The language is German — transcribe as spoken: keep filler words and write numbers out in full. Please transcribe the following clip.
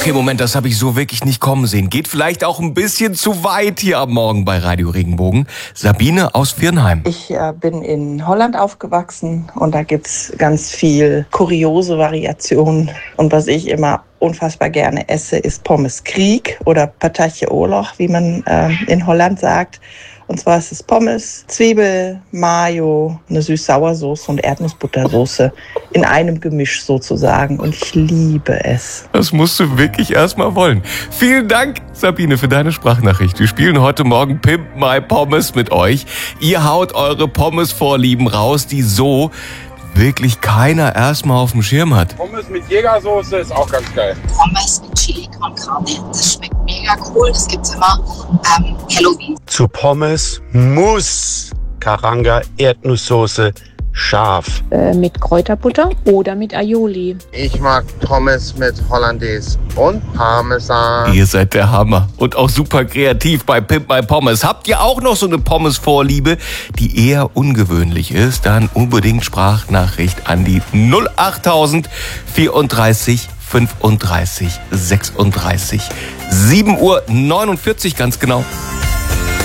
Okay, Moment, das habe ich so wirklich nicht kommen sehen. Geht vielleicht auch ein bisschen zu weit hier am Morgen bei Radio Regenbogen. Sabine aus Viernheim. Ich äh, bin in Holland aufgewachsen und da gibt's ganz viel kuriose Variationen. Und was ich immer unfassbar gerne esse, ist Pommes Krieg oder Patatje Oorlog, wie man äh, in Holland sagt. Und zwar ist es Pommes, Zwiebel, Mayo, eine Süß-Sauersoße und Erdnussbuttersoße in einem Gemisch sozusagen. Und ich liebe es. Das musst du wirklich erstmal wollen. Vielen Dank, Sabine, für deine Sprachnachricht. Wir spielen heute Morgen Pimp My Pommes mit euch. Ihr haut eure Pommes-Vorlieben raus, die so wirklich keiner erstmal auf dem Schirm hat. Pommes mit Jägersoße ist auch ganz geil. Pommes mit Chili con Carne, das schmeckt mega cool. Das gibt's immer ähm, Halloween. Zu Pommes muss Karanga Erdnusssoße scharf. Äh, mit Kräuterbutter oder mit Aioli. Ich mag Pommes mit Hollandaise und Parmesan. Ihr seid der Hammer und auch super kreativ bei Pimp My Pommes. Habt ihr auch noch so eine Pommes-Vorliebe, die eher ungewöhnlich ist? Dann unbedingt Sprachnachricht an die null achttausend vierunddreißig fünfunddreißig sechsunddreißig. sieben Uhr neunundvierzig ganz genau.